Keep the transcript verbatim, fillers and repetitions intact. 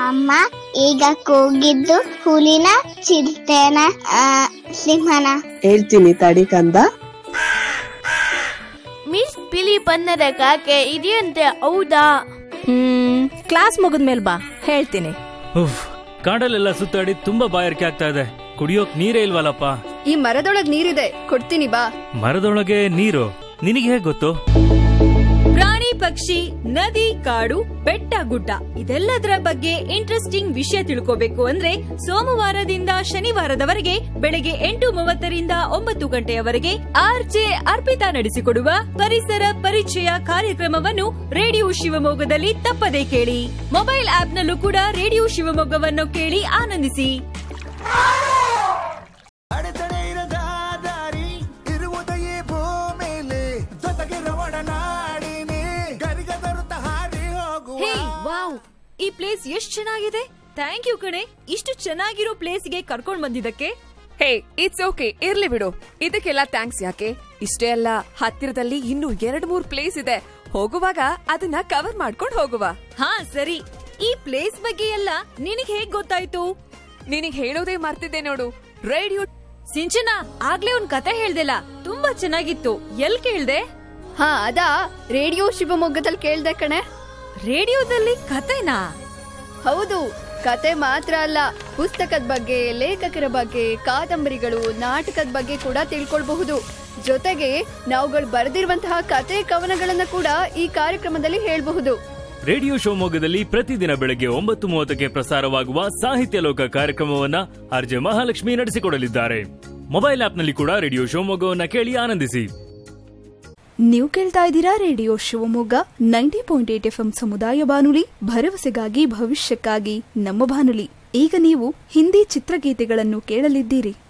ಅಮ್ಮ ಈಗ ಕೂಗಿದ್ದು ಹುಲಿನ ಚಿರತೆನ ಸಿಂಹನ? ಹೇಳ್ತೀನಿ ತಡಿ ಕಂದ. ಮಿಸ್ ಬಿಳಿ ಬಣ್ಣದ ಕಾಗೆ ಇದೆಯಂತೆ, ಹೌದಾ? ಹ್ಮ್ ಕ್ಲಾಸ್ ಮುಗಿದ್ಮೇಲೆ ಬಾ, ಹೇಳ್ತೀನಿ. ಉಫ್, ಕಾಡಲ್ಲೆಲ್ಲ ಸುತ್ತಾಡಿ ತುಂಬಾ ಬಾಯಾರಿಕೆ ಆಗ್ತಾ ಇದೆ, ಕುಡಿಯೋಕ್ ನೀರೇ ಇಲ್ವಲ್ಲಪ್ಪ. ಈ ಮರದೊಳಗ್ ನೀರಿದೆ, ಕೊಡ್ತೀನಿ ಬಾ. ಮರದೊಳಗೆ ನೀರು? ನಿನಗೆ ಹೇಗ್ ಗೊತ್ತು? ಪ್ರಾಣಿ ಪಕ್ಷಿ, ನದಿ, ಕಾಡು, ಬೆಟ್ಟ ಗುಡ್ಡ ಇದೆಲ್ಲದರ ಬಗ್ಗೆ ಇಂಟ್ರೆಸ್ಟಿಂಗ್ ವಿಷಯ ತಿಳ್ಕೋಬೇಕು ಅಂದ್ರೆ ಸೋಮವಾರದಿಂದ ಶನಿವಾರದವರೆಗೆ ಬೆಳಗ್ಗೆ ಎಂಟು ಮೂವತ್ತರಿಂದ ಒಂಬತ್ತು ಗಂಟೆಯವರೆಗೆ ಆರ್ಜೆ ಅರ್ಪಿತಾ ನಡೆಸಿಕೊಡುವ ಪರಿಸರ ಪರಿಚಯ ಕಾರ್ಯಕ್ರಮವನ್ನು ರೇಡಿಯೋ ಶಿವಮೊಗ್ಗದಲ್ಲಿ ತಪ್ಪದೇ ಕೇಳಿ. ಮೊಬೈಲ್ ಆಪ್ ನಲ್ಲೂ ಕೂಡ ರೇಡಿಯೋ ಶಿವಮೊಗ್ಗವನ್ನು ಕೇಳಿ ಆನಂದಿಸಿ. ಈ ಪ್ಲೇಸ್ ಎಷ್ಟ್ ಚೆನ್ನಾಗಿದೆ. ಥ್ಯಾಂಕ್ ಯು ಕಣೆ, ಇಷ್ಟು ಚೆನ್ನಾಗಿರೋ ಪ್ಲೇಸ್ಗೆ ಕರ್ಕೊಂಡ್ ಬಂದಿದ್ದಕ್ಕೆ. ಹೇ, ಇಟ್ಸ್ ಓಕೆ, ಇರ್ಲಿ ಬಿಡು. ಇದಕ್ಕೆಲ್ಲ ಥ್ಯಾಂಕ್ಸ್ ಯಾಕೆ? ಇಷ್ಟೇ ಅಲ್ಲ, ಹತ್ತಿರದಲ್ಲಿ ಇನ್ನೂ ಎರಡ್ ಮೂರ್ ಪ್ಲೇಸ್ ಇದೆ. ಹೋಗುವಾಗ ಅದನ್ನ ಕವರ್ ಮಾಡ್ಕೊಂಡ್ ಹೋಗುವ. ಹಾ ಸರಿ, ಈ ಪ್ಲೇಸ್ ಬಗ್ಗೆ ಎಲ್ಲ ನಿನಗ್ ಹೇಗ್ ಗೊತ್ತಾಯ್ತು? ನಿನಗ್ ಹೇಳೋದೇ ಮರ್ತಿದ್ದೆ ನೋಡು. ರೇಡಿಯೋ ಸಿಂಚನ ಆಗ್ಲೇ ಒಂದ್ ಕತೆ ಹೇಳ್ದಿಲ್ಲ, ತುಂಬಾ ಚೆನ್ನಾಗಿತ್ತು. ಎಲ್ ಕೇಳ್ದೆ? ಹಾ ಅದಾ, ರೇಡಿಯೋ ಶಿವಮೊಗ್ಗದಲ್ಲಿ ಕೇಳ್ದೆ ಕಣೆ. ರೇಡಿಯೋದಲ್ಲಿ ಕತೆನಾ? ಹೌದು, ಕತೆ ಮಾತ್ರ ಅಲ್ಲ, ಪುಸ್ತಕದ ಬಗ್ಗೆ, ಲೇಖಕರ ಬಗ್ಗೆ, ಕಾದಂಬರಿಗಳು, ನಾಟಕದ ಬಗ್ಗೆ ಕೂಡ ತಿಳ್ಕೊಳ್ಬಹುದು. ಜೊತೆಗೆ ನಾವುಗಳು ಬರೆದಿರುವಂತಹ ಕತೆ ಕವನಗಳನ್ನ ಕೂಡ ಈ ಕಾರ್ಯಕ್ರಮದಲ್ಲಿ ಹೇಳಬಹುದು. ರೇಡಿಯೋ ಶಿವಮೊಗ್ಗದಲ್ಲಿ ಪ್ರತಿದಿನ ಬೆಳಗ್ಗೆ ಒಂಬತ್ತು ಮೂವತ್ತಕ್ಕೆ ಪ್ರಸಾರವಾಗುವ ಸಾಹಿತ್ಯ ಲೋಕ ಕಾರ್ಯಕ್ರಮವನ್ನ ಆರ್ಜೆ ಮಹಾಲಕ್ಷ್ಮಿ ನಡೆಸಿಕೊಡಲಿದ್ದಾರೆ. ಮೊಬೈಲ್ ಆಪ್ನಲ್ಲಿ ಕೂಡ ರೇಡಿಯೋ ಶಿವಮೊಗ್ಗವನ್ನ ಕೇಳಿ ಆನಂದಿಸಿ. ನೀವು ಕೇಳ್ತಾ ಇದ್ದೀರಾ radio Shivamogga ninety point eight F M ಸಮುದಾಯ ಬಾನುಲಿ, ಭರವಸೆಗಾಗಿ ಭವಿಷ್ಯಕ್ಕಾಗಿ ನಮ್ಮ ಬಾನುಲಿ. ಈಗ ನೀವು ಹಿಂದಿ ಚಿತ್ರಗೀತೆಗಳನ್ನು ಕೇಳಲಿದ್ದೀರಿ.